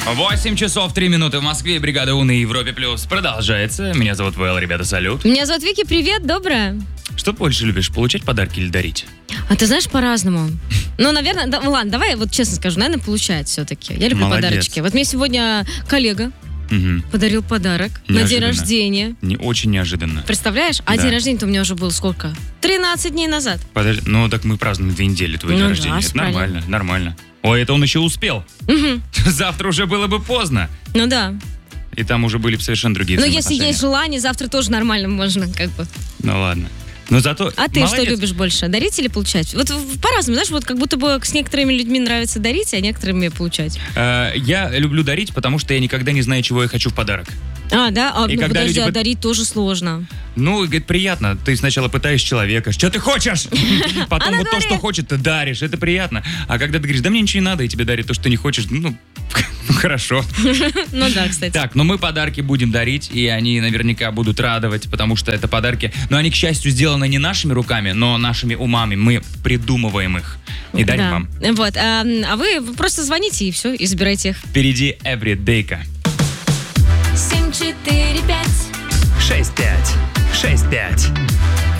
8 часов 3 минуты в Москве. Бригада У на Европе Плюс продолжается. Меня зовут Вэл, ребята, салют. Меня зовут Вики, привет, доброе. Что больше любишь, получать подарки или дарить? А ты знаешь, по-разному. Ну, наверное, ладно, давай вот честно скажу, наверное, получать все-таки. Я люблю Молодец. подарочки. Вот мне сегодня коллега подарил подарок на день рождения. Не очень неожиданно. Представляешь? А Да. день рождения-то у меня уже был сколько? 13 дней назад. Подожди, ну так мы празднуем 2 недели твой день Ну рождения. да, Это правильно. нормально, нормально. Ой, это он еще успел. Завтра уже было бы поздно. Ну да. И там уже были бы совершенно другие Но если взаимоотношения. есть желание, завтра тоже нормально можно, как бы. Ну ладно. Но зато А ты молодец. что любишь больше, дарить или получать? Вот по-разному, знаешь, вот как будто бы с некоторыми людьми нравится дарить, а некоторыми получать. Я люблю дарить, потому что я никогда не знаю, чего я хочу в подарок. А, да? А, И ну, когда подожди, люди а дарить тоже сложно. Ну, говорит, приятно. Ты сначала пытаешь человека, что ты хочешь? Потом Она вот то, говорит. что хочет, ты даришь. Это приятно. А когда ты говоришь, да мне ничего не надо, и тебе дарят то, что ты не хочешь, ну, хорошо. Ну да, кстати. Так, но мы подарки будем дарить, и они наверняка будут радовать, потому что это подарки. Но они, к счастью, сделаны не нашими руками, но нашими умами. Мы придумываем их и дарим Да. вам. Вот, а вы просто звоните и все, и забирайте их. Впереди Everyday'ка. 7, 4, 5. 6-5. 6-5.